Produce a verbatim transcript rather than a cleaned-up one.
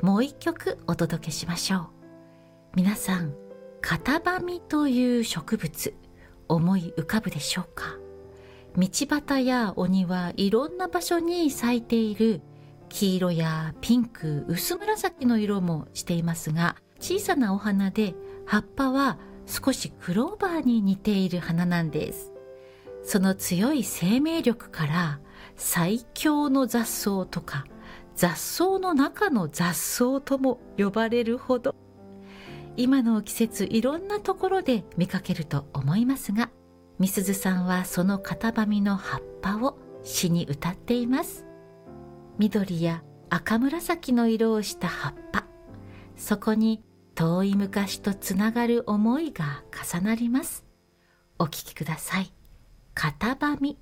もう一曲お届けしましょう。皆さん、カタバミという植物思い浮かぶでしょうか。道端やお庭、いろんな場所に咲いている黄色やピンク、薄紫の色もしていますが、小さなお花で葉っぱは少しクローバーに似ている花なんです。その強い生命力から最強の雑草とか雑草の中の雑草とも呼ばれるほど、今の季節いろんなところで見かけると思いますが、みすずさんはそのカタバミの葉っぱを詩に歌っています。緑や赤紫の色をした葉っぱ、そこに遠い昔とつながる思いが重なります。お聴きください。カタバミ。